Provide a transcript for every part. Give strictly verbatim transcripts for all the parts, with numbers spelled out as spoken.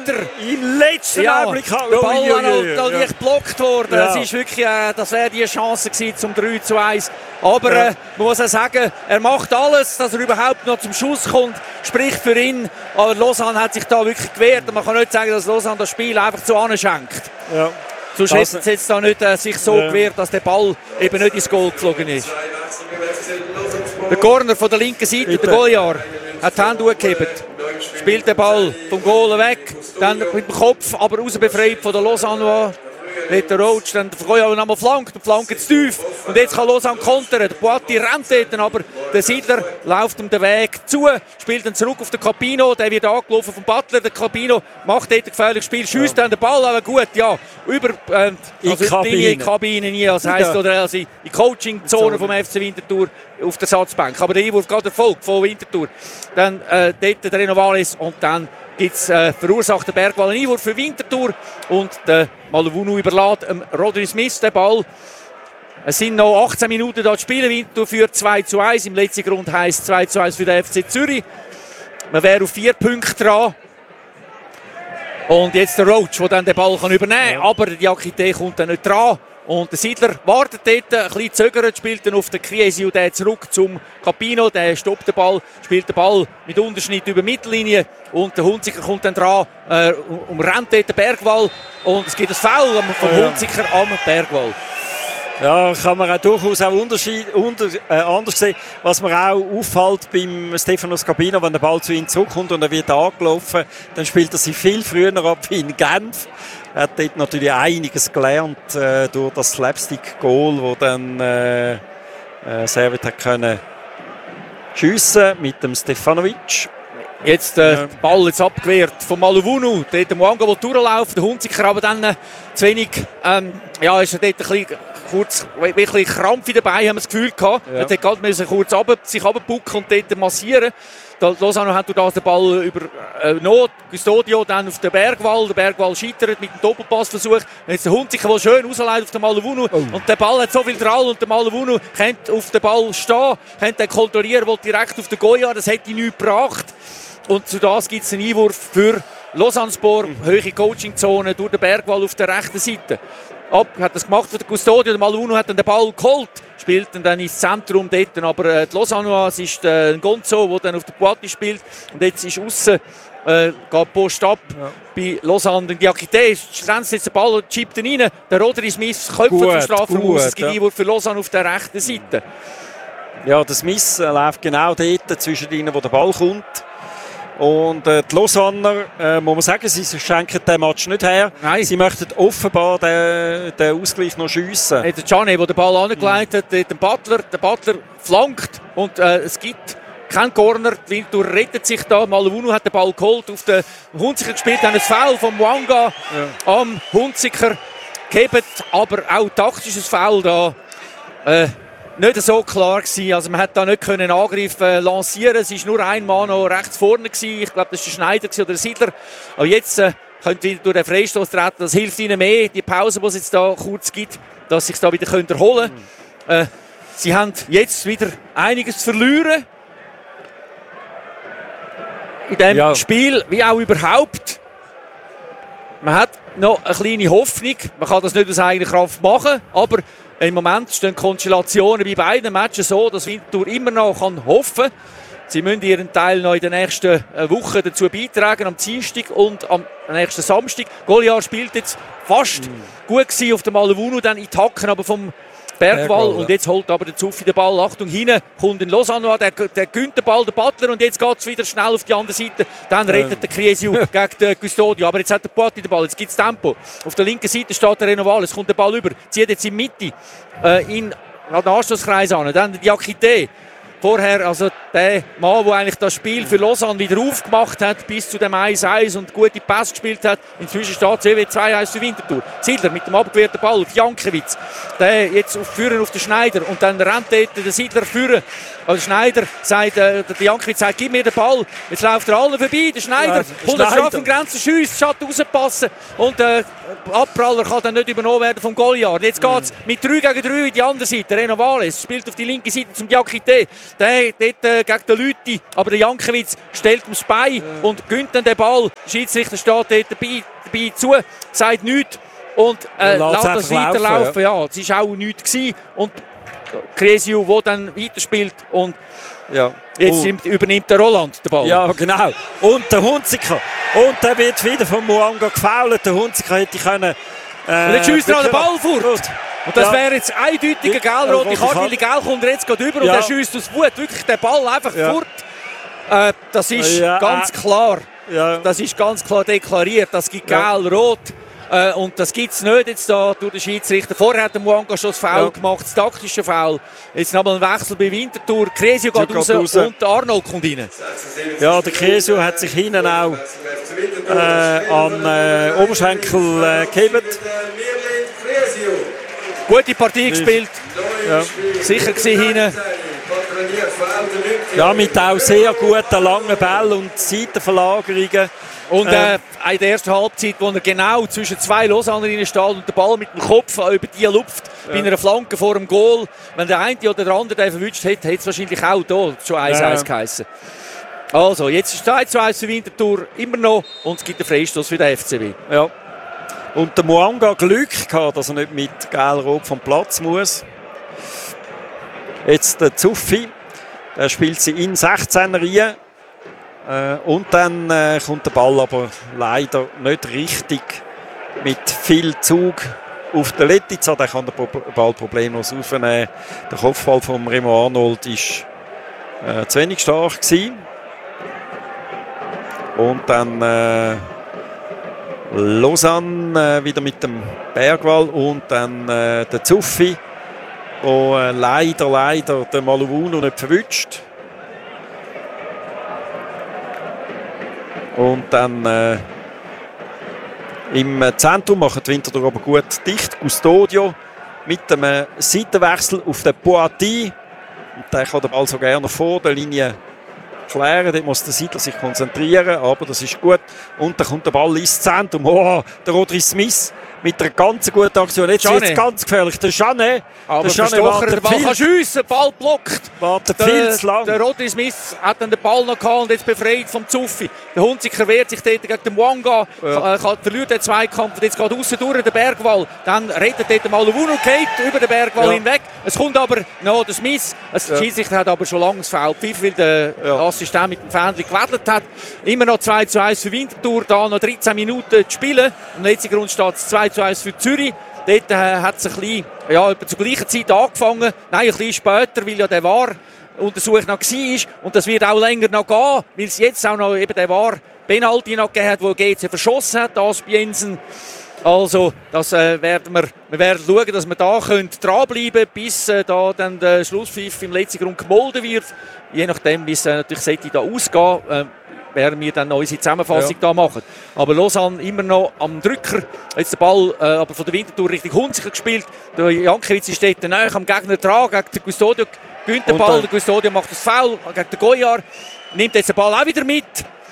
Im letzten ja, Augenblick. Der Ball ui, war ui, noch, ui, noch ja. leicht geblockt worden. Ja. Es ist wirklich, äh, das wäre die Chance gewesen zum drei zu eins. Aber Ja. äh, man muss auch sagen, er macht alles, dass er überhaupt noch zum Schuss kommt. Spricht für ihn. Aber Lausanne hat sich da wirklich gewehrt. Und man kann nicht sagen, dass Lausanne das Spiel einfach zu anschenkt. Ja. Sonst Das- hätte es jetzt da nicht äh, sich so Ja. gewehrt, dass der Ball eben nicht ins Goal geflogen ist. Der Corner von der linken Seite, Bitte. der Goaljahr, hat die Hände hochgehebt. Spielt den Ball vom Goal weg, dann mit dem Kopf, aber rausbefreit von der Lausanne. Dort der Roach, dann der Goaljahr nochmal flankt, und flankt zu tief. Und jetzt kann Lausanne kontern. Der Boatti rennt dort, aber der Siedler läuft ihm den Weg zu, spielt dann zurück auf den Capino. Der wird angelaufen vom Butler. Der Capino macht dort ein gefährliches Spiel, schießt dann den Ball, aber gut, ja, über äh, In also die Kabine. in die Kabine, nie, das heisst, Ja. oder also in die Coaching-Zone vom F C Winterthur auf der Satzbank. Aber der Einwurf geht Erfolg von Winterthur. Dann äh, dort der Renovales und dann gibt es äh, verursacht den Bergwall einen Einwurf für Winterthur und der Maluvunu überlässt ähm, Rodri Smith den Ball. Es sind noch achtzehn Minuten da zu spielen. Winterthur führt zwei zu eins. Im letzten Grund heisst es zwei zu eins für den F C Zürich. Man wäre auf vier Punkte dran. Und jetzt der Roach, der dann den Ball kann übernehmen kann. Ja. Aber der Diakite kommt dann nicht dran. Und der Siedler wartet dort, ein bisschen zögert, spielt dann auf den Kriesi und der zurück zum Capino. Der stoppt den Ball, spielt den Ball mit Unterschnitt über die Mittellinie. Und der Hunziker kommt dann dran, äh, umrennt dort den Bergwall. Und es gibt ein Foul vom Oh ja. Hunziker am Bergwall. Ja, kann man auch durchaus auch Unterschied, unter, äh, anders sehen. Was mir auch auffällt beim Stefanos Cabino, wenn der Ball zu ihm zurückkommt und er wird angelaufen, dann spielt er sich viel früher ab wie in Genf. Er hat dort natürlich einiges gelernt äh, durch das Slapstick-Goal, wo dann äh, äh, Servet hat können schiessen mit dem Stefanovic. Jetzt äh, Ja. der Ball jetzt abgewehrt von Maluvunu. Dort der Mwanga will durchlaufen, der Hunziker aber dann äh, zu wenig. Ähm, ja, ist er dort ein bisschen kurz, wirklich Krampf dabei, haben wir das Gefühl gehabt. Ja. Er hat gerade müssen kurz runter, sich runterbucken und dort massieren. Da, Lausanne hat durch das den Ball über äh, Not, Custodio dann auf den Bergwall. Der Bergwall scheitert mit dem Doppelpassversuch. Und jetzt der Hunziker, der schön rausleitet auf den Maluvunu. Oh. Und der Ball hat so viel Drall und der Maluvunu kann auf den Ball stehen, kann den kontrollieren, will direkt auf den Goya. Das hätte ihn nichts gebracht. Und zu das gibt es einen Einwurf für Lausanne-Spor, hohe Coachingzone durch den Bergwall auf der rechten Seite. Ab, hat das gemacht für den Custodio, der Maluvunu hat dann den Ball geholt, spielt dann, dann ins Zentrum dort, aber äh, die Lausanne, es ist äh, ein Gonzo, der dann auf der Poiti spielt und jetzt ist aussen, äh, geht Post ab Ja. bei Lausanne. Der Diakite strenzt jetzt den Ball und schiebt ihn rein, der Rodri Smith köpft Gut, vom Strafraum gut, aus, es gibt ja. Einwurf für Lausanne auf der rechten Seite. Ja, der Smith äh, läuft genau dort zwischen ihnen, wo der Ball kommt. Und äh, die Lausanner, äh, muss man sagen, sie schenken den Match nicht her. Nein. Sie möchten offenbar den, den Ausgleich noch schiessen. Der Gianni, der den Ball angelegt hat, der Butler, der Butler flankt und äh, es gibt keinen Corner. Die Winterthur rettet sich da. Maluvunu hat den Ball geholt, auf den Hunziker gespielt, dann ein Foul von Mwanga Ja. am Hunziker gehebt, aber auch taktisches Foul da. Äh, nicht so klar gewesen. Also man hat da nicht können Angriff äh, lancieren. Es ist nur ein Mann noch rechts vorne gewesen. Ich glaube, das war der Schneider oder der Siedler. Aber jetzt äh, könnt ihr durch den Freistoß treten. Das hilft ihnen mehr. Die Pause, die es jetzt da kurz gibt, dass sie sich da wieder können erholen können. Äh, sie haben jetzt wieder einiges zu verlieren. In diesem Ja. Spiel, wie auch überhaupt. Man hat noch eine kleine Hoffnung. Man kann das nicht aus eigener Kraft machen, aber im Moment stehen Konstellationen bei beiden Matches so, dass Winterthur immer noch kann hoffen kann. Sie müssen ihren Teil noch in den nächsten Wochen dazu beitragen, am Dienstag und am nächsten Samstag. Goliath spielt jetzt fast mm. gut gewesen auf dem Maluvunu, dann in die Hacken aber vom Bergwall. Bergwall, ja. Und jetzt holt aber der Zuffi den Ball. Achtung, hinten kommt in Lausanne an, der, der gönnt den Ball, der Butler, und jetzt geht es wieder schnell auf die andere Seite. Dann rettet ähm. der Kriesiu gegen den Custodio. Aber jetzt hat der Poiti den Ball, jetzt gibt es Tempo. Auf der linken Seite steht der Renovales, kommt der Ball über, zieht jetzt in die Mitte, äh, in den Anschlusskreis an. Dann der Diakite. Vorher, also der Mann, der eigentlich das Spiel für Lausanne wieder aufgemacht hat, bis zu dem eins eins und gute Pass gespielt hat. Inzwischen steht es zwei eins für Winterthur. Siedler mit dem abgewehrten Ball auf Jankiewicz. Der jetzt auf Führen auf den Schneider. Und dann rennt der Siedler führen. Also Schneider sagt, äh, der Jankiewicz sagt, gib mir den Ball. Jetzt läuft er alle vorbei. Der Schneider ja, holt den Strafengrenzen, schiesst, schaut rauspassen. Und der äh, Abpraller kann dann nicht übernommen werden vom Goliath. Jetzt geht es mit drei gegen drei in die andere Seite. Renovales spielt auf die linke Seite zum Diakite. der dort äh, gegen den Leute, aber der Jankiewicz stellt ihm das Bein ja. und gönnt dann den Ball. Der Schiedsrichter steht dort dabei, dabei zu, sagt nichts und äh, lässt das weiterlaufen. Ja. Ja, es war auch nichts gewesen. Und Cresio, der dann weiterspielt und ja. jetzt oh. übernimmt der Roland den Ball. Ja, genau. Und der Hunziker. Und der wird wieder von Muanga gefoult. Der Hunziker hätte können... Äh, und jetzt schiesst er an den Ball fort. Gut. Und das ja. wäre jetzt eindeutiger gelb-rote Karte, weil die Gelb kommt er jetzt über und ja. er schiesst aus Wut wirklich den Ball einfach ja. fort. Äh, das ist ja. ganz klar. Ja. Das ist ganz klar deklariert. Das gibt ja. gelb-rot. Äh, und das gibt es nicht jetzt da durch den Schiedsrichter. Vorher hat der Muanga schon das Foul ja. gemacht, das taktische Foul. Jetzt nochmal ein Wechsel bei Winterthur. Cresio geht raus, raus und der Arnold kommt rein. Ja, der Cresio hat sich hinten auch äh, an äh, Oberschenkel äh, gehebt. Gute Partie gespielt. Ja. Sicher gewesen hinten. Ja, mit auch sehr guten langen Bällen und Seitenverlagerungen. Und äh, in der ersten Halbzeit, wo er genau zwischen zwei Lausanne steht und den Ball mit dem Kopf über die lupft, ja. bei einer Flanke vor dem Goal. Wenn der eine oder der andere den verwünscht hätte, hätte es wahrscheinlich auch hier schon eins eins ja. geheissen. Also, jetzt ist zwei zu eins für Winterthur immer noch und es gibt einen Freistoß für den F C B. Ja. Und der Muanga Glück gehabt, dass er nicht mit Gelb-Rot vom Platz muss. Jetzt der Zuffi, der spielt sie in sechzehner rein. Äh, und dann äh, kommt der Ball aber leider nicht richtig mit viel Zug auf den Letitz. Der kann den Ball problemlos aufnehmen. Der Kopfball von Remo Arnold war äh, zu wenig stark gewesen. Und dann äh, Lausanne äh, wieder mit dem Bergwall und dann äh, der Zuffi, wo äh, leider, leider den Maluvuno nicht verwünscht. Und dann äh, im Zentrum macht Winterthur aber gut dicht. Custodio mit dem äh, Seitenwechsel auf den Poati. Und der kann den Ball so gerne vor der Linie klären. Dort muss der Seidler sich konzentrieren, aber das ist gut. Und dann kommt der Ball ins Zentrum. Oh, der Rodri Smith mit einer ganz guten Aktion. Jetzt ist es ganz gefährlich. Der Janet. Aber der Stocher, der Ball kann schiessen, der Ball blockt. Wartet viel zu lang. Der Rodri Smith hat dann den Ball noch gehabt und jetzt befreit vom Zuffi. Der Hunziker wehrt sich dort gegen den Muanga. Ja. Kann, verliert den Zweikampf und jetzt geht aussen durch den Bergwall. Dann rettet dort mal Wuno, geht über den Bergwall ja. hinweg. Es kommt aber noch der Smith. Der ja. Schiedsrichter hat aber schon lange das Foul gepfiffen, weil der ja. Assistent mit dem Fähnchen gewedelt hat. Immer noch zwei zu eins für Winterthur. Da noch dreizehn Minuten zu spielen. Im letzten Grund steht es zwei zu eins für Zürich. Dort äh, hat es ein bisschen, ja, etwa zur gleichen Zeit angefangen. Nein, ein bisschen später, weil ja der V A R-Untersuch noch war. Und das wird auch länger noch gehen, weil es jetzt auch noch eben der V A R-Penalty noch gegeben hat, wo G C verschossen hat, Asbiensen. Also, das äh, werden wir, wir werden schauen, dass wir da können dranbleiben können, bis äh, da dann der Schlusspfiff im letzten Grund gemolden wird. Je nachdem, wie es äh, natürlich sollte da ausgehen, äh, werden wir dann unsere Zusammenfassung ja. da machen. Aber Lausanne immer noch am Drücker. Jetzt der Ball äh, aber von der Winterthur richtig Hunziker gespielt. Der Jankiewicz steht nahe am Gegner dran, gegen den Custodio gewinnt den Ball. Der Custodio macht das Foul gegen den Goyard, nimmt jetzt den Ball auch wieder mit.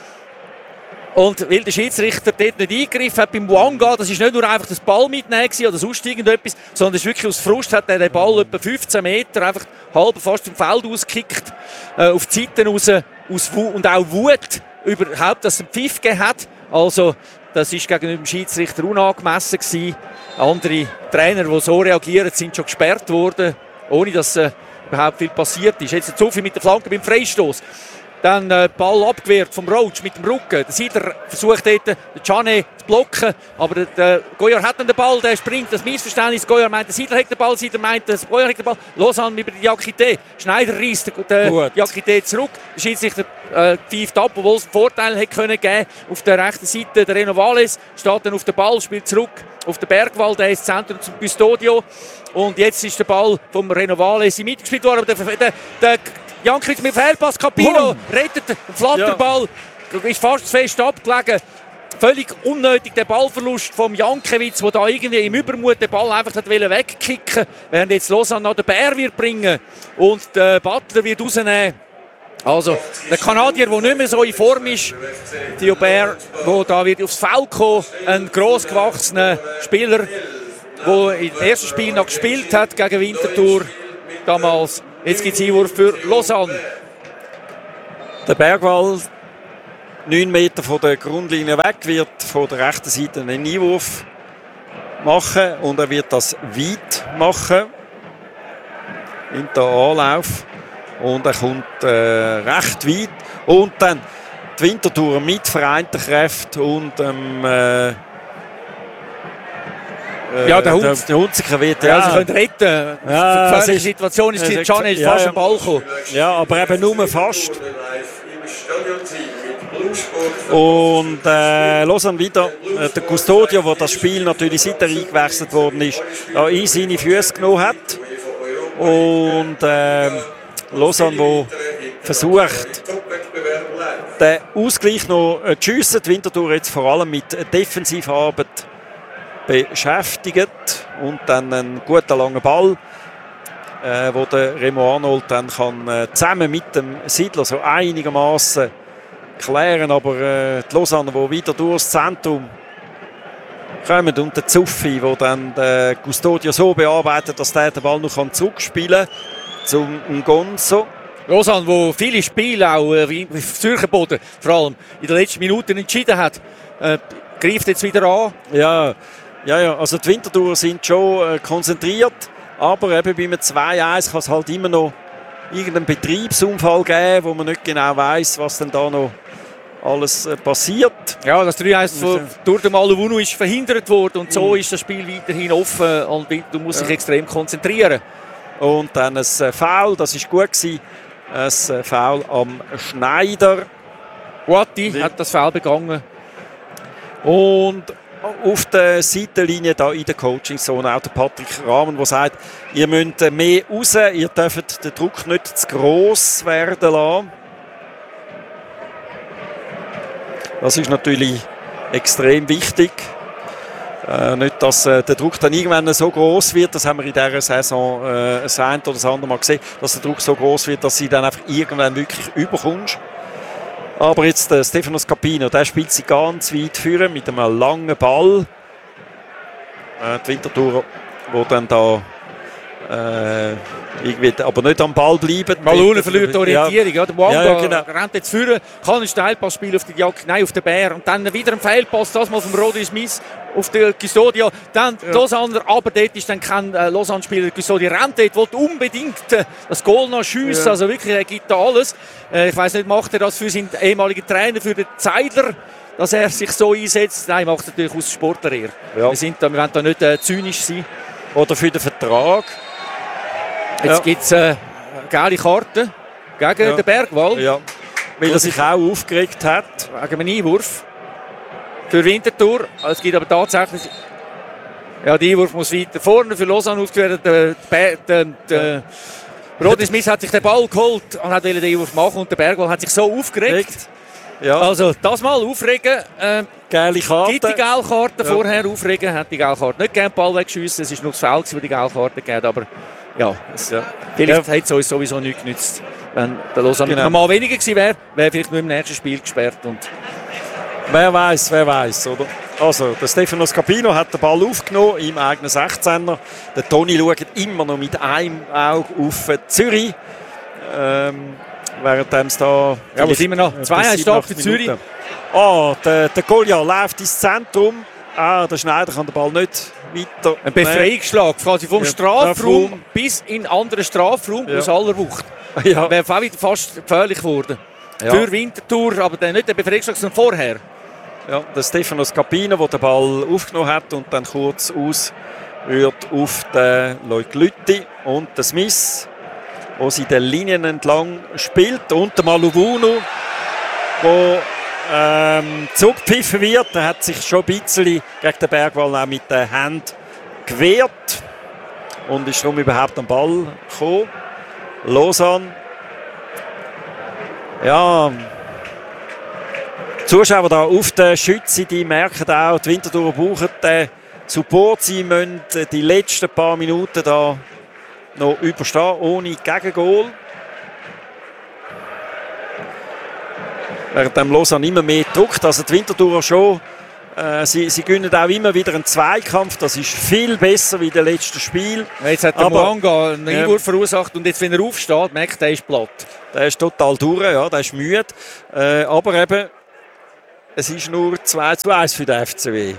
Und weil der Schiedsrichter dort nicht eingegriffen hat beim Muanga, das ist nicht nur einfach das Ball mitnehmen oder sonst irgendetwas, sondern ist wirklich aus Frust hat er den Ball etwa fünfzehn Meter einfach halb fast vom Feld ausgekickt, äh, auf die Seiten raus, aus und auch Wut überhaupt, dass es einen Pfiff gegeben hat. Also das ist gegenüber dem Schiedsrichter unangemessen gewesen. Andere Trainer, die so reagieren, sind schon gesperrt worden, ohne dass äh, überhaupt viel passiert ist. Jetzt zu viel mit der Flanke beim Freistoß. Dann äh, Ball abgewehrt vom Roach mit dem Rücken. Der Seidler versucht dort, den Gianni zu blocken. Aber der, der Goyard hat dann den Ball, der springt. Das Missverständnis. Goyard meint, der Seidler hat den Ball, Seidler meint, der Goyard hat den Ball. Lausanne über die Diakité. Schneider reisst den Diakité zurück. Der Schiedsrichter äh, pfeift ab, obwohl es einen Vorteil hätte können geben. Auf der rechten Seite der Renovales steht dann auf den Ball, spielt zurück auf den Bergwall. Der ist das Zentrum zum Custodio. Und jetzt ist der Ball vom Renovales in Mitte gespielt worden. Aber der, der, der Jankiewicz mit Fehlpass, Capino oh. rettet den Flatterball, ja. ist fast zu fest abgelegen. Völlig unnötig der Ballverlust vom Jankiewicz, der da irgendwie im Übermut den Ball einfach wegkicken wollte, während jetzt Lausanne noch den Bär wird bringen und der Butler wird rausnehmen. Also der Kanadier, der nicht mehr so in Form ist, Theo Bär, der da wird aufs Feld kommen, ein grossgewachsener Spieler, der im ersten Spiel noch gespielt hat gegen Winterthur damals. Jetzt gibt es Einwurf für Lausanne. Der Bergwall, neun Meter von der Grundlinie weg, wird von der rechten Seite einen Einwurf machen und er wird das weit machen. In den Anlauf. Und er kommt äh, recht weit. Und dann die Winterthur mit vereinten Kräften und ähm, äh, ja, der, Hund, der, der Hunziker wird ja, ja. Sie können retten. Ja, die gefährliche Situation ist, ist Can ist ja, fast ja. am Ball gekommen. Ja, aber eben nur fast. Und äh, Lausanne wieder, äh, der Custodio, der das Spiel natürlich seit er eingewechselt worden ist, da in seine Füße genommen hat. Und äh, Lausanne, der versucht, den Ausgleich noch zu schiessen. Die Winterthur jetzt vor allem mit Defensivarbeit beschäftigt. Und dann einen guten langen Ball, äh, wo der Remo Arnold dann kann, äh, zusammen mit dem Siedler so einigermaßen klären. Aber äh, die Lausanne, die wieder durchs Zentrum kommen und der Zuffi, der dann der Custodio so bearbeitet, dass der den Ball noch zurückspielen kann zum Ngonzo. Lausanne, wo viele Spiele auch äh, auf Zürcher Boden vor allem in den letzten Minuten entschieden hat, äh, greift jetzt wieder an. Ja, ja, ja. Also die Winterthur sind schon äh, konzentriert, aber eben bei einem zwei eins kann es halt immer noch irgendeinen Betriebsunfall geben, wo man nicht genau weiss, was denn da noch alles äh, passiert. Ja, das drei eins durch den Maluvunu ist verhindert worden und so mhm. ist das Spiel weiterhin offen und du musst dich ja. extrem konzentrieren. Und dann ein Foul, das war gut gewesen. Ein Foul am Schneider. Guatti hat das Foul begangen. Und auf der Seitenlinie da in der Coachingzone auch der Patrick Rahmen, der sagt, ihr müsst mehr raus, ihr dürft den Druck nicht zu gross werden lassen. Das ist natürlich extrem wichtig. Äh, nicht, dass äh, der Druck dann irgendwann so groß wird, das haben wir in dieser Saison äh, das eine oder das andere Mal gesehen, dass der Druck so groß wird, dass sie dann einfach irgendwann wirklich überkommst. Aber jetzt äh, Stefanos Capino, der spielt sie ganz weit führen mit einem langen Ball. Äh, die Winterthur, wo dann da äh, irgendwie, aber nicht am Ball bleiben. Malone verliert die Orientierung. Ja. Ja, der Mwanga ja, ja, genau. rennt jetzt führen, kann einen Steilpass spielen auf die Jagd, nein, auf den Bär. Und dann wieder ein Fehlpass, das mal vom Rodri Smith auf den Custodio. Dann ja. Lausanne, aber dort ist dann kein äh, Lausanne-Spieler. Custodio rennt dort, will unbedingt äh, das Goal noch schiessen. Ja. Also wirklich, er gibt da alles. Äh, ich weiss nicht, macht er das für seinen ehemaligen Trainer, für den Zeidler, dass er sich so einsetzt? Nein, macht er natürlich aus Sportler eher. Ja. Wir, sind da, wir wollen da nicht äh, zynisch sein. Oder für den Vertrag. Jetzt ja. gibt es äh, gelbe Karten gegen ja. den Bergwall. Ja. Weil er sich auch aufgeregt hat. Wegen einem Einwurf für Winterthur. Es gibt aber tatsächlich... Ja, der Einwurf muss weiter vorne für Lausanne ausgeführt. Der, der, der, der ja. Rodri Smith hat sich den Ball geholt und hat den Einwurf machen und der Bergwall hat sich so aufgeregt. Ja. Also das mal aufregen. Äh, Geile Karte. Gibt die gelbe Karte ja. vorher aufregen, hat die gelbe Karte nicht gegeben, den Ball weggeschossen. Es ist nur das Foul, das die gelbe Karte gegeben, aber ja, es, ja. vielleicht ja. hat es uns sowieso nichts genützt. Wenn der Lausanne genau. normal weniger gewesen wäre, wäre vielleicht nur im nächsten Spiel gesperrt. Und wer weiß, wer weiß, oder? Also, der Stefanos Capino hat den Ball aufgenommen im eigenen sechzehner. Der Toni schaut immer noch mit einem Auge auf Zürich. Ähm, während es da... Ja, wo sind wir noch? zwei eins stark für Zürich. Oh, der, der Goliath läuft ins Zentrum. Ah, der Schneider kann den Ball nicht weiter... Ein Befreiungsschlag, quasi vom ja, Strafraum ja, bis in einen anderen Strafraum ja. aus aller Wucht. Ja. Wäre auch wieder fast gefährlich geworden. Ja. Für Winterthur, aber dann nicht der Befreiungsschlag, sondern vorher. Ja, der Stefanos Capino, der den Ball aufgenommen hat und dann kurz ausrührt auf den Leuk Lütti und den Smith, wo sie den Linien entlang spielt, und der Maluvunu, wo ähm, zurückgepfiffen wird. Er hat sich schon ein bisschen gegen den Bergwall auch mit den Händen gewehrt und ist darum überhaupt am Ball gekommen. Lausanne. Ja, die Zuschauer da auf der Schütze, die merken auch, die Winterthur brauchen den Support. Sie müssen die letzten paar Minuten da noch überstehen, ohne Gegengol. Während dem Lausanne immer mehr druckt. Also die Winterthur schon Äh, sie, sie gewinnen auch immer wieder einen Zweikampf. Das ist viel besser wie im letzten Spiel. Jetzt hat der Mwanga einen Einwurf äh, verursacht und jetzt, wenn er aufsteht, merkt er, ist platt. Der ist total durch, ja, der ist müde. Äh, aber eben, es ist nur zwei zu eins für den F C W.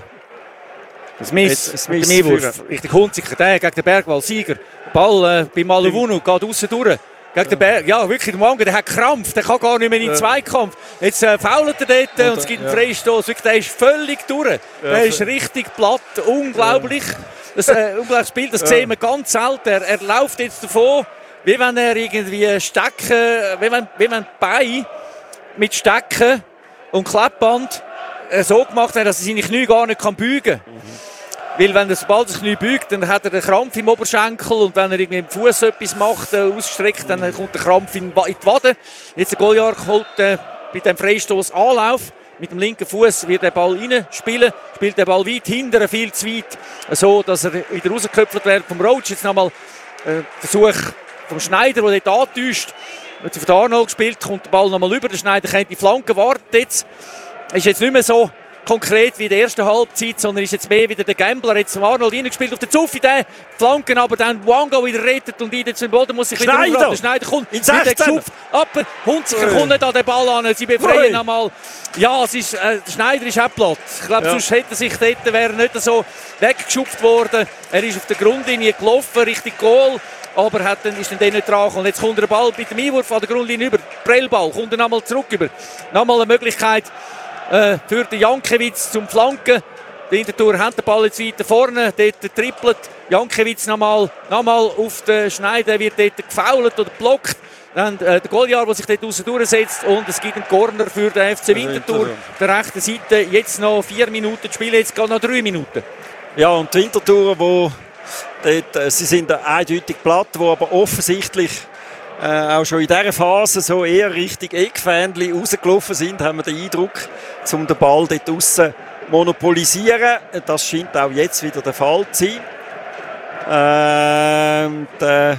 Das Miss, das Miss der Einwurf. Richtig hunziger, der gegen den Bergwall Sieger. Ball äh, bei Maluvunu, geht aussen durch. Gegen den Berg, ja, wirklich, der Mwanga, der hat Krampf, der kann gar nicht mehr in den Zweikampf. Jetzt äh, fault er dort und, und es gibt einen ja. Freistoß. Wirklich, der ist völlig durch. Ja, der ist richtig platt, unglaublich. Ja. Das äh, unglaubliches Bild, das ja. sehen wir ganz selten. Er, er läuft jetzt davon, wie wenn er irgendwie Stecken, wie wenn, wie wenn Bein mit Stecken und Klettband äh, so gemacht hat, dass er seine Knie gar nicht kann beugen kann. Mhm. Weil wenn er sobald das Knie beugt, dann hat er einen Krampf im Oberschenkel und wenn er irgendwie im Fuß etwas macht, äh, ausstreckt, dann kommt der Krampf in, in die Wade. Jetzt der Goliath holt äh, bei dem Freistoß Anlauf. Mit dem linken Fuß wird der Ball reinspielen, spielt der Ball weit hinten, viel zu weit, so dass er wieder rausgeköpft wird vom Roach. Jetzt nochmal äh, Versuch vom Schneider, der dort antäuscht. Wird auf den Arnold gespielt, kommt der Ball nochmal über. Der Schneider kennt die Flanke, wartet jetzt. Ist jetzt nicht mehr so konkret wie in der ersten Halbzeit, sondern ist jetzt mehr wieder der Gambler. Jetzt zum Arnold reingespielt auf den Zuffi, der Flanken, aber dann Mwanga wieder rettet und wieder zum Boden muss sich wieder Schneider. Der Schneider kommt in sechzehn. Aber Hunziker kommt nicht an den Ball an. Sie befreien nochmal. Ja, es ist, äh, der Schneider ist auch platt. Ich glaube, ja. sonst hätte er sich dort, wäre nicht so weggeschupft worden. Er ist auf der Grundlinie gelaufen, Richtung Goal. Aber hat dann, ist dann den nicht dran. Und jetzt kommt der Ball mit dem Einwurf an der Grundlinie über. Prellball kommt er nochmal zurück über. Nochmal eine Möglichkeit äh, für den Jankiewicz zum Flanken. Der Winterthur hat den Ball jetzt weiter vorne. Dort trippelt Jankiewicz nochmal, nochmal auf den Schneider. Wird dort gefoult oder blockt. Dann äh, der Goliath, der sich dort aussen durchsetzt. Und es gibt einen Corner für den F C Winterthur. Auf der rechten Seite jetzt noch vier Minuten zu spielen. Jetzt geht noch drei Minuten. Ja, und die Winterthur, wo dort, äh, sie sind eindeutig platt, wo aber offensichtlich äh, auch schon in dieser Phase so eher Richtung Eckfähnchen rausgelaufen sind, haben wir den Eindruck, um den Ball dort aussen monopolisieren. Das scheint auch jetzt wieder der Fall zu sein. Ähm, der,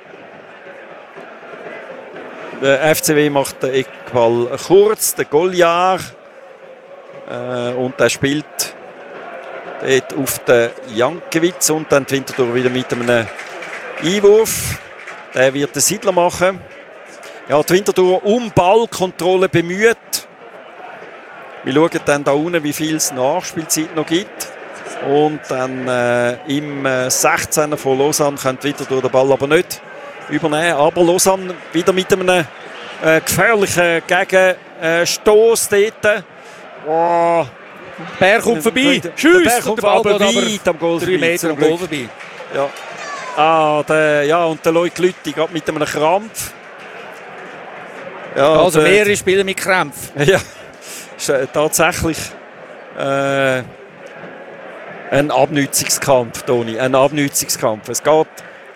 der F C W macht den Eckball kurz, der Goliath, äh, und der spielt dort auf den Jankiewicz und dann die Winterthur wieder mit einem Einwurf. Der wird der Siedler machen. Ja, die Winterthur um Ballkontrolle bemüht. Wir schauen dann da unten, wie viel es Nachspielzeit noch gibt. Und dann äh, im äh, sechzehner von Lausanne kann die Winterthur den Ball aber nicht übernehmen. Aber Lausanne wieder mit einem äh, gefährlichen Gegenstoß dort. Oh. Bär kommt vorbei, schießt und der Ball geht weit am Goal drei Meter am Goal vorbei. Ja. Ah, der, ja, und der Leute Lütti geht mit einem Krampf. Ja, also der, mehrere Spieler mit Krämpfen. Ja, ist äh, tatsächlich äh, ein Abnützungskampf, Toni, ein Abnützungskampf. Es geht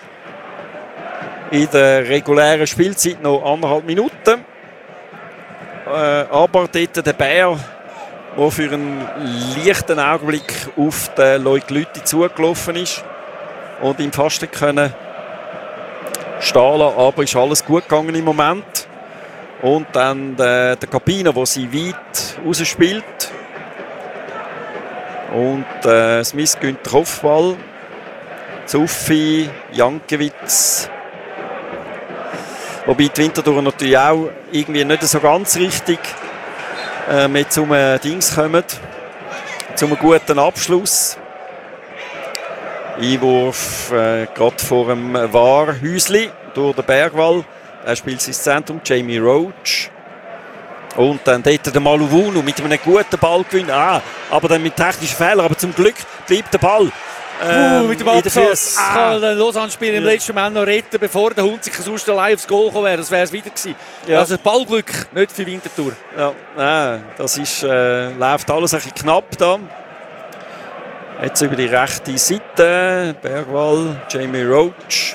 in der regulären Spielzeit noch anderthalb Minuten. Äh, aber dort der Bär, der für einen leichten Augenblick auf den Leute Lütti zugelaufen ist und ihm fast nicht können stehen lassen, aber ist alles gut gegangen im Moment. Und dann der, der Capino, der sie weit rausspielt. Und äh, Smith gönnt den Kopfball. Zuffi, Jankiewicz. Wobei die Winterthur natürlich auch irgendwie nicht so ganz richtig äh, mit zum äh, Dings kommen. Zum guten Abschluss. Einwurf äh, gerade vor dem Wahrhäusli durch den Bergwall. Er spielt ins Zentrum, Jamie Roach. Und dann dort der Maluvunu mit einem guten Ballgewinn. Ah, aber dann mit technischen Fehlern. Aber zum Glück bleibt der Ball. Ähm, uh, mit dem Absatz. Ah. Kann den Lausanne-Spieler im letzten Moment noch retten, bevor der Hunziker sonst allein aufs Goal gekommen wäre. Das wäre es wieder gewesen. Ja. Also Ballglück, nicht für Winterthur. Ja, nein, das ist, äh, läuft alles ein bisschen knapp da. Jetzt über die rechte Seite. Bergwall, Jamie Roach.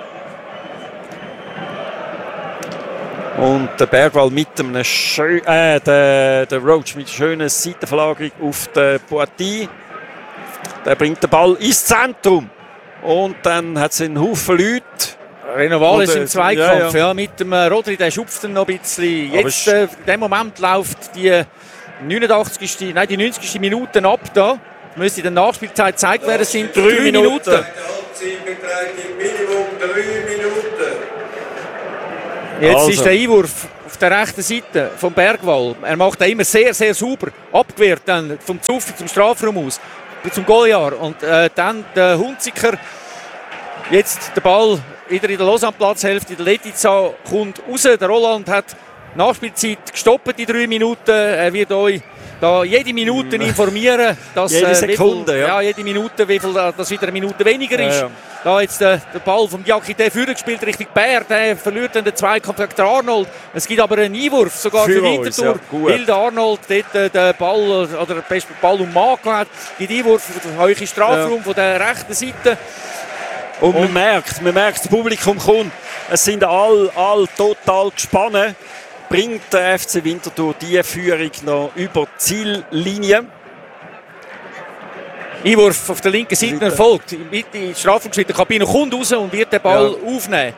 Und der Bergwall mit einem schönen, äh, der, der Roach mit einer schönen Seitenverlagerung auf den Poitiers. Der bringt den Ball ins Zentrum. Und dann hat es einen Haufen Leute. Renovale ist im Zweikampf, ja, ja. Ja, mit dem Rodri, der schupft ihn noch ein bisschen. Jetzt, äh, in dem Moment läuft die neunundachtzigste Nein, die neunzigste Minute ab da. Müsste in der Nachspielzeit gezeigt werden, es sind drei, drei Minuten. Minuten. Die Halbzeit beträgt im Minimum drei Minuten. Jetzt also. ist der Einwurf auf der rechten Seite vom Bergwall. Er macht den immer sehr, sehr sauber. Abgewehrt dann vom Zuffi zum Strafraum aus, zum Goaljahr. Und äh, dann der Hunziker. Jetzt der Ball wieder in der Lausanne-Platzhälfte. Der Letizia kommt raus. Der Roland hat Nachspielzeit gestoppt, die drei Minuten. Er wird euch da jede Minute informieren, dass jede Sekunde, viel, ja. ja, jede Minute, wie viel das wieder eine Minute weniger ist. Ja, ja. Da jetzt der, der Ball vom Diakité vorgespielt Richtung Bär, der verliert dann den Zweikampf gegen den Arnold. Es gibt aber einen Einwurf, sogar für, für Winterthur, ja, weil der Arnold dort äh, den Ball oder den Ball um Mann hat. Gibt Einwurf für den hohen Strafraum ja. von der rechten Seite. Und, Und man merkt, man merkt, das Publikum kommt. Es sind alle all total gespannt. Bringt der F C Winterthur die Führung noch über die Ziellinie. Einwurf auf der linken Seite erfolgt. Die Strafraumgebiet der Kabine kommt raus und wird den Ball ja. aufnehmen.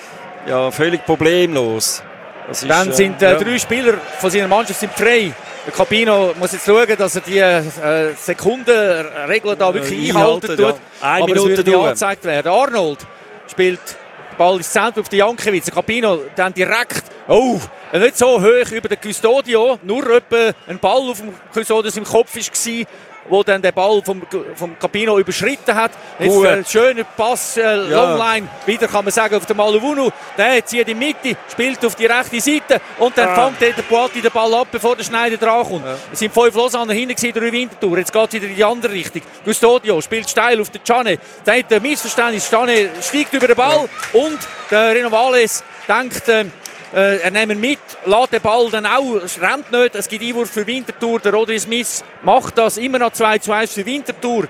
Ja, völlig problemlos. Das Dann ist, sind äh, ja. drei Spieler von seiner Mannschaft sind frei. Der Cabino muss jetzt schauen, dass er die äh, Sekundenregel da wirklich äh, einhalten tut. Ja. Eine Aber Minute es wird nicht angezeigt werden. Arnold spielt den Ball ins Zentrum auf die Jankiewicz. Der Cabino dann direkt, oh, nicht so hoch über den Custodio, nur etwa ein Ball auf dem Custodio im Kopf war, wo dann der Ball vom, vom Cabino überschritten hat. Jetzt ein schöner Pass, äh, ja. Longline, wieder kann man sagen, auf den Maluvunu. Der zieht in die Mitte, spielt auf die rechte Seite und dann ja. fängt der Boati den Ball ab, bevor der Schneider drankommt. Ja. Es sind fünf Lausanne hinten gewesen, drei Winterthur. Jetzt geht es wieder in die andere Richtung. Custodio spielt steil auf den Cane. Da hat ein Missverständnis. Cane steigt über den Ball ja. und der Renovales denkt, äh, Äh, er nimmt mit, lässt den Ball dann auch, es rennt nicht, es gibt Einwurf für Winterthur, der Rodri Smith macht das, immer noch zwei zu eins für Winterthur.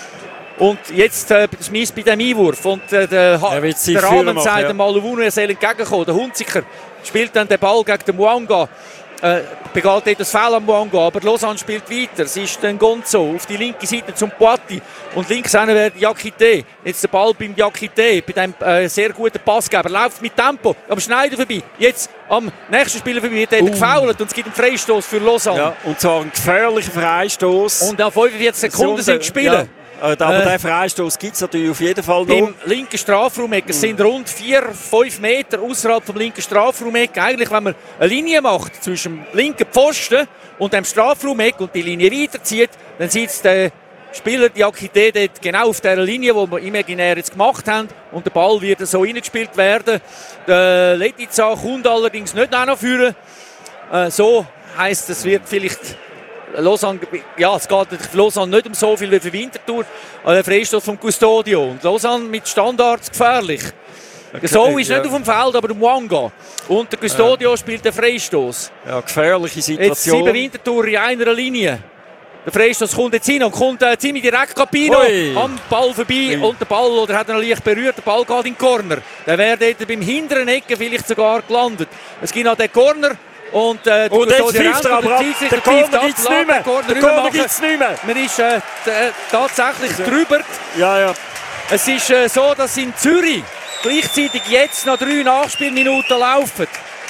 Und jetzt äh, Smith bei dem Einwurf und äh, der, der Rahmen sagt ja. mal, er soll entgegenkommen, der Hunziker spielt dann den Ball gegen den Mwanga. Äh, begeht dort das Foul am Mwanga, aber Lausanne spielt weiter. Es ist dann Gonzo auf die linke Seite zum Poati und links wäre Diakité. Jetzt der Ball beim Diakité, bei dem äh, sehr guten Passgeber. Läuft mit Tempo am Schneider vorbei. Jetzt am nächsten Spieler vorbei, der uh. gefoult und es gibt einen Freistoß für Lausanne. Ja, und zwar einen gefährlichen Freistoß. Und nach fünfundvierzig Sekunden sind gespielt. Ja. Aber äh, den Freistoß gibt es natürlich auf jeden Fall noch. Im linken Strafraumeck. Es sind rund vier, fünf Meter außerhalb vom linken Strafraumeck. Eigentlich, wenn man eine Linie macht zwischen dem linken Pfosten und dem Strafraumeck und die Linie weiterzieht, dann sitzt der Spieler Diakité dort genau auf der Linie, die wir imaginär jetzt gemacht haben. Und der Ball wird so reingespielt werden. Der Letizia kommt allerdings nicht noch führen. Äh, so heisst es, wird vielleicht Lausanne, ja, es geht für Lausanne nicht um so viel wie für Winterthur. Der Freistoß vom Custodio. Und Lausanne mit Standards gefährlich. Okay, der So ist ja. nicht auf dem Feld, aber der Mwanga. Und der Custodio ja. spielt den Freistoß. Ja, gefährliche Situation. Jetzt sieben Winterthur in einer Linie. Der Freistoß kommt jetzt hin und kommt äh, ziemlich direkt Capino am Ball vorbei. Ui. Und der Ball, oder hat er leicht berührt, der Ball geht in den Corner. Der wäre dort beim hinteren Ecke vielleicht sogar gelandet. Es gibt noch den Corner. Und, äh, und jetzt pfeift er aber ab. Der Corner gibt es nicht mehr. Der Corner gibt es nicht mehr. Man ist äh, äh, tatsächlich ja. drüber. Ja, ja. Es ist äh, so, dass in Zürich gleichzeitig jetzt noch drei Nachspielminuten laufen.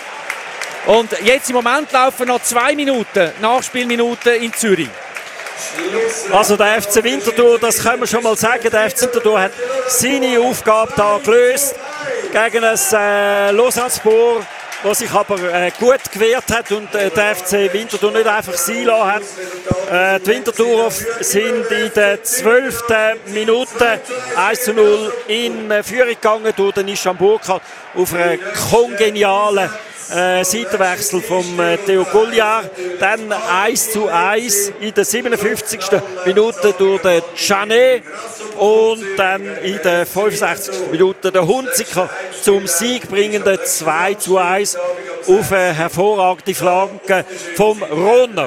Und jetzt im Moment laufen noch zwei Minuten Nachspielminuten in Zürich. Also der F C Winterthur, das können wir schon mal sagen, der F C Winterthur hat seine Aufgabe da gelöst gegen das äh, Lausanne-Spor, der sich aber äh, gut gewehrt hat und äh, der F C Winterthur nicht einfach sein lassen hat. Äh, die Winterthurer sind in der zwölften Minute eins zu null in äh, Führung gegangen durch den Nishan Burkhardt auf einen kongenialen äh, Seitenwechsel vom äh, Theo Goaljahr. Dann eins zu eins in der siebenundfünfzigsten Minute durch den Canet und dann in der fünfundsechzigsten Minute der Hunziker zum Sieg bringenden zwei zu eins auf eine hervorragende Flanke vom Ronner.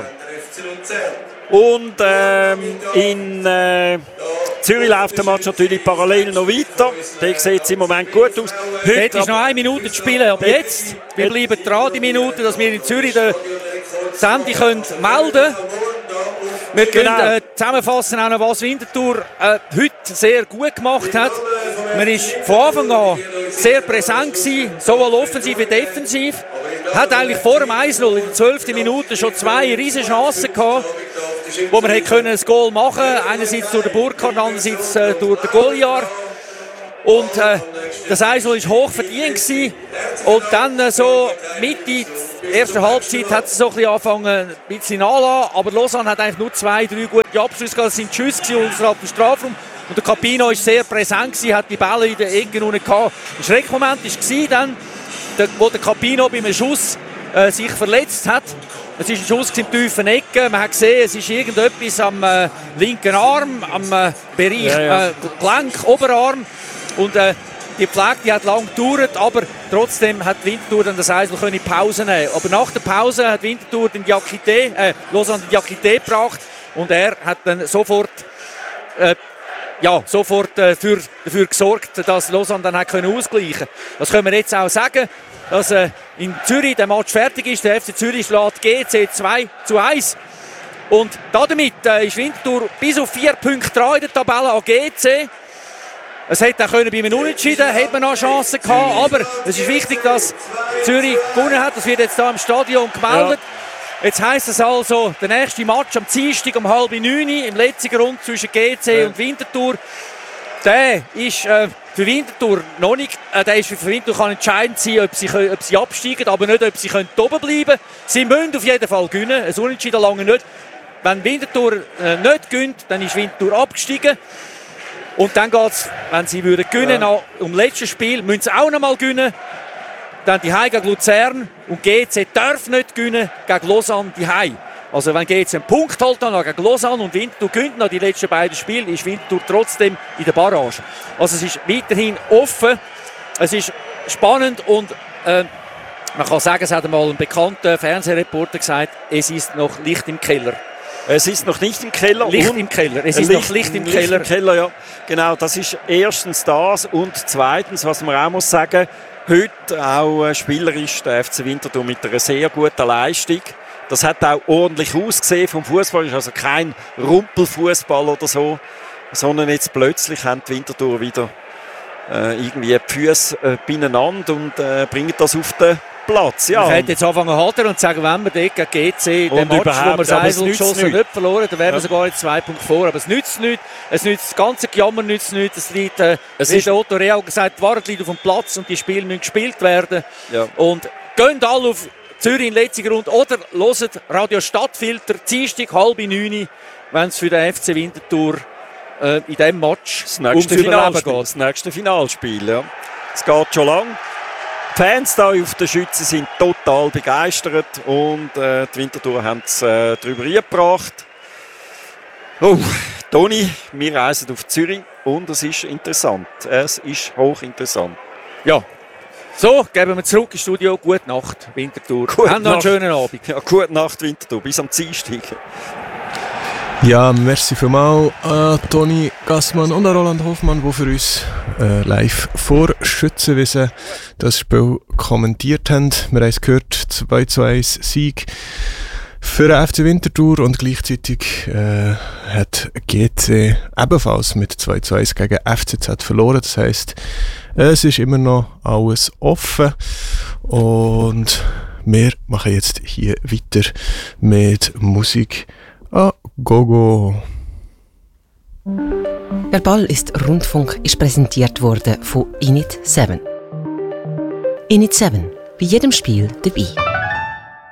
Und ähm, in äh, Zürich läuft der Match natürlich parallel noch weiter. Der sieht im Moment gut aus. Heute Jetzt ist noch eine Minute zu spielen. Aber jetzt, wir bleiben dran, die Minute, dass wir in Zürich den Sandy können melden können. Wir können genau. äh, zusammenfassen, auch noch, was Winterthur äh, heute sehr gut gemacht hat. Man war von Anfang an sehr präsent gewesen, sowohl offensiv wie defensiv. hat eigentlich vor dem eins null in der zwölften Minute schon zwei riesige Chancen gehabt, wo man hätte können ein Goal machen können. Einerseits durch den Burkhardt, andererseits äh, durch den Goliar. Und äh, das eins null war hoch verdient gewesen. Und dann äh, so Mitte der ersten Halbzeit hat es so ein bisschen angefangen, ein bisschen nachzulassen. Aber Lausanne hat eigentlich nur zwei, drei gute Abschlüsse gehabt. Das sind Schüsse außerhalb des Strafraums. Und der Capino war sehr präsent gewesen, hat die Bälle in den Ecken unten gehabt. Ein Schreckmoment war dann, wo der Capino bei einem Schuss äh, sich verletzt hat. Es ist ein Schuss im tiefen Ecken. Man hat gesehen, es ist irgendetwas am äh, linken Arm, am äh, Bereich ja, ja. Äh, Gelenk, Oberarm. Und äh, die Pflege die hat lange gedauert, aber trotzdem hat Winterthur dann das Eisel in Pause nehmen. Aber nach der Pause hat Winterthur den Diakité, äh, Lausanne den Diakité gebracht und er hat dann sofort, äh, ja, sofort äh, für, dafür gesorgt, dass Lausanne dann hat können ausgleichen konnte. Das können wir jetzt auch sagen, dass äh, in Zürich der Match fertig ist. Der F C Zürich schlägt G C zwei zu eins. Und damit äh, ist Winterthur bis auf vier Punkte dran in der Tabelle an G C. Es hätte auch können bei einem Unentschieden, hätte man noch Chancen gehabt, aber es ist wichtig, dass Zürich gewonnen hat. Das wird jetzt hier im Stadion gemeldet. Ja. Jetzt heisst es also, der nächste Match am Dienstag um halb neun im letzten Rund zwischen G C ja. und Winterthur. Der ist äh, für Winterthur noch nicht, äh, der ist für Winterthur kann entscheidend sein, ob sie, ob sie absteigen, aber nicht, ob sie können oben bleiben können. Sie müssen auf jeden Fall gewinnen, ein Unentschieden lange nicht. Wenn Winterthur äh, nicht gewinnt, dann ist Winterthur abgestiegen. Und dann geht es, wenn sie würden gewinnen, ja. um letztes Spiel, müssen sie auch noch mal gewinnen. Dann die Heim gegen Luzern und G C darf nicht gewinnen gegen Lausanne die Heim. Also wenn G C einen Punkt holt dann gegen Lausanne und Winterthur gewinnt noch die letzten beiden Spiele, ist Winterthur trotzdem in der Barrage. Also es ist weiterhin offen, es ist spannend und äh, man kann sagen, es hat einmal ein bekannter Fernsehreporter gesagt, es ist noch Licht im Keller. Es ist noch nicht im Keller. Licht im Keller. Es ist Licht, noch Licht im Licht Keller. Im Keller, ja. Genau, das ist erstens das. Und zweitens, was man auch muss sagen, heute auch spielerisch der F C Winterthur mit einer sehr guten Leistung. Das hat auch ordentlich ausgesehen vom Fußball. Es ist also kein Rumpelfußball oder so, sondern jetzt plötzlich haben die Winterthur wieder äh, irgendwie die Füße äh, beieinander und äh, bringen das auf den Platz. Ja. Man könnte jetzt anfangen zu halten und sagen, wenn wir dort gegen G C den Match, wo wir das Eisel geschossen nicht verloren, dann wären ja. wir sogar jetzt zwei Punkte vor. Aber es nützt nichts. Es nützt das ganze Gejammer nützt nichts. Es liegt, äh, es wie der Otto Real gesagt, die Wahrheit liegt auf dem Platz und die Spiele müssen gespielt werden. Ja. Und gehen alle auf Zürich in letzter Runde oder hören Radio Stadtfilter, Dienstag, halb neun, wenn es für den F C Winterthur äh, in diesem Match das nächste um Finalspiel geht. Das nächste Finalspiel, ja. Es geht schon lang. Die Fans hier auf den Schützen sind total begeistert und äh, die Winterthur haben es äh, darüber gebracht. Oh, Toni, wir reisen auf Zürich und es ist interessant. Es ist hochinteressant. Ja, so, geben wir zurück ins Studio. Gute Nacht, Winterthur. Gute Haben noch einen schönen Abend. Ja, gute Nacht, Winterthur. Bis am Dienstag. Ja, merci vielmals an Toni Gassmann und an Roland Hoffmann, die für uns äh, live vor Schützenwiese das Spiel kommentiert haben. Wir haben es gehört, zwei zu eins Sieg für den F C Winterthur und gleichzeitig äh, hat G C ebenfalls mit zwei zu eins gegen F C Z verloren. Das heisst, es ist immer noch alles offen und wir machen jetzt hier weiter mit Musik. Ah, Gogo. Der Ball ist Rundfunk ist präsentiert worden von Init sieben. Init sieben, bei jedem Spiel dabei.